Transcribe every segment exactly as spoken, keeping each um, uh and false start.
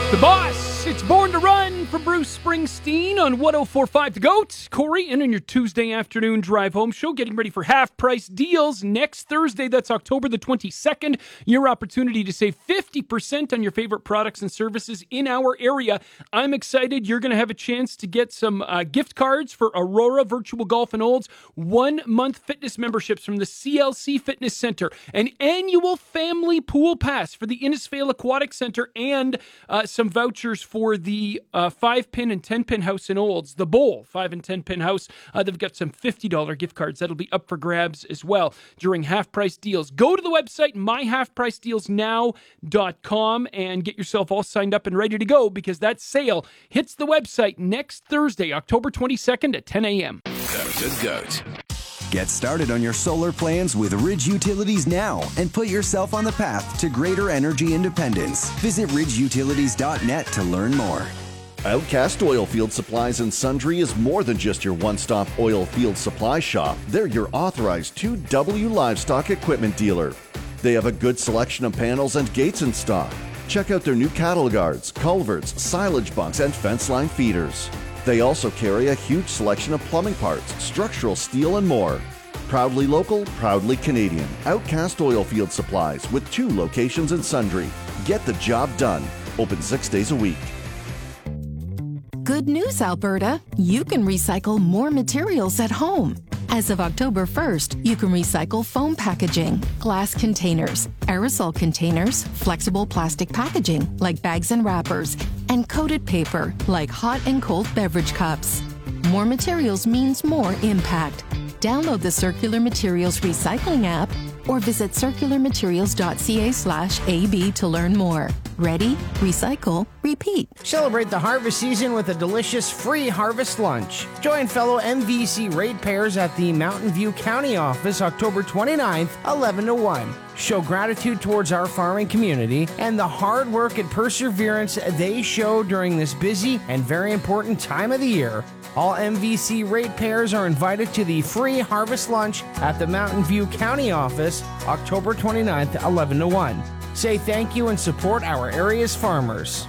The Boss, it's Born to Run from Bruce Springsteen on one oh four point five The Goat. Corey, in on your Tuesday afternoon drive home show, getting ready for half-price deals next Thursday. That's October the twenty-second. Your opportunity to save fifty percent on your favorite products and services in our area. I'm excited. You're going to have a chance to get some uh, gift cards for Aurora Virtual Golf and Olds, one-month fitness memberships from the C L C Fitness Center, an annual family pool pass for the Innisfail Aquatic Center, and uh, some vouchers for the uh, five-pin and ten-pin house in Olds, the Bowl five and ten-pin house. Uh, they've got some fifty dollars gift cards. That'll be up for grabs as well during half-price deals. Go to the website, my half price deals now dot com, and get yourself all signed up and ready to go, because that sale hits the website next Thursday, October twenty-second at ten a.m. The Goat. Get started on your solar plans with Ridge Utilities now and put yourself on the path to greater energy independence. Visit ridge utilities dot net to learn more. Outcast Oilfield Supplies and Sundry is more than just your one-stop oil field supply shop. They're your authorized two W livestock equipment dealer. They have a good selection of panels and gates in stock. Check out their new cattle guards, culverts, silage bunks, and fence line feeders. They also carry a huge selection of plumbing parts, structural steel, and more. Proudly local, proudly Canadian. Outcast Oilfield Supplies with two locations in Sundry. Get the job done. Open six days a week. Good news, Alberta! You can recycle more materials at home. As of October first, you can recycle foam packaging, glass containers, aerosol containers, flexible plastic packaging like bags and wrappers, and coated paper like hot and cold beverage cups. More materials means more impact. Download the Circular Materials Recycling app or visit circular materials dot c a slash a b to learn more. Ready, recycle, repeat. Celebrate the harvest season with a delicious free harvest lunch. Join fellow M V C ratepayers at the Mountain View County office October twenty-ninth, eleven to one. Show gratitude towards our farming community and the hard work and perseverance they show during this busy and very important time of the year. All M V C ratepayers are invited to the free harvest lunch at the Mountain View County office October twenty-ninth, eleven to one. Say thank you and support our area's farmers.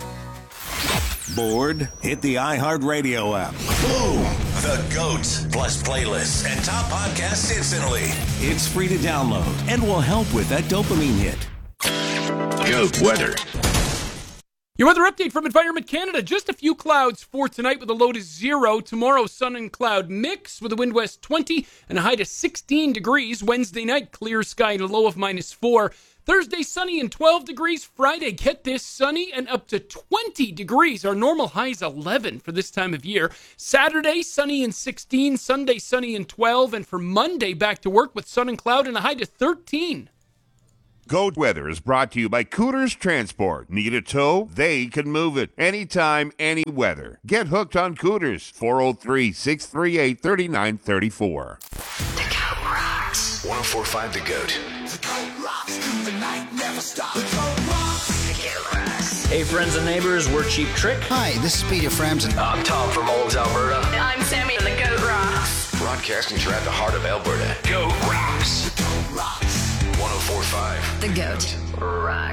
Bored? Hit the iHeartRadio app. Boom! The Goat, plus playlists and top podcasts instantly. It's free to download and will help with that dopamine hit. Goat weather. Your weather update from Environment Canada. Just a few clouds for tonight with a low to zero. Tomorrow, sun and cloud mix with a wind west twenty and a high to sixteen degrees. Wednesday night, clear sky and a low of minus four. Thursday, sunny and twelve degrees. Friday, get this, sunny and up to twenty degrees. Our normal high is eleven for this time of year. Saturday, sunny and sixteen. Sunday, sunny and twelve. And for Monday, back to work with sun and cloud and a high to thirteen. Goat Weather is brought to you by Cooters Transport. Need a tow? They can move it. Anytime, any weather. Get hooked on Cooters. four oh three, six three eight, three nine three four. The Goat rocks. one oh four point five The Goat. The Goat rocks. The night never stops. The Goat rocks. The Goat rocks. Hey, friends and neighbors, we're Cheap Trick. Hi, this is Peter Framson. I'm Tom from Olds, Alberta. I'm Sammy and the Goat rocks. Broadcasting throughout the heart of Alberta. Goat rocks. The Goat rocks. one oh four point five The Goat rocks.